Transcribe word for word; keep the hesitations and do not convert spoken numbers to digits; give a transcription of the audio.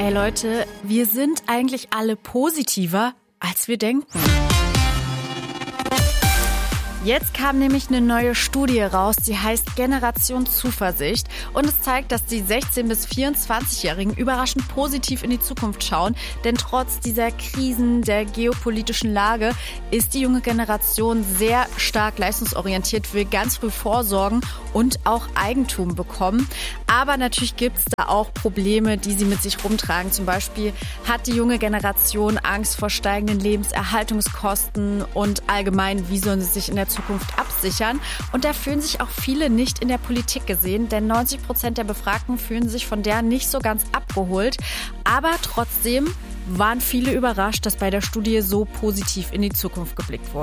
Ey Leute, wir sind eigentlich alle positiver, als wir denken. Jetzt kam nämlich eine neue Studie raus, die heißt Generation Zuversicht und es zeigt, dass die sechzehn- bis vierundzwanzigjährigen überraschend positiv in die Zukunft schauen, denn trotz dieser Krisen der geopolitischen Lage ist die junge Generation sehr stark leistungsorientiert, will ganz früh vorsorgen und auch Eigentum bekommen. Aber natürlich gibt es da auch Probleme, die sie mit sich rumtragen. Zum Beispiel hat die junge Generation Angst vor steigenden Lebenserhaltungskosten und allgemein, wie sollen sie sich in der Zukunft absichern. Und da fühlen sich auch viele nicht in der Politik gesehen, denn neunzig Prozent der Befragten fühlen sich von der nicht so ganz abgeholt. Aber trotzdem waren viele überrascht, dass bei der Studie so positiv in die Zukunft geblickt wurde.